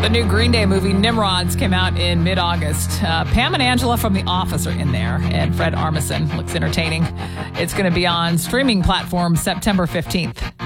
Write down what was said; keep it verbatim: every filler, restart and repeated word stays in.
The new Green Day movie, Nimrods, came out in mid-August. Uh, Pam and Angela from The Office are in there, and Fred Armisen looks entertaining. It's going to be on streaming platforms September fifteenth.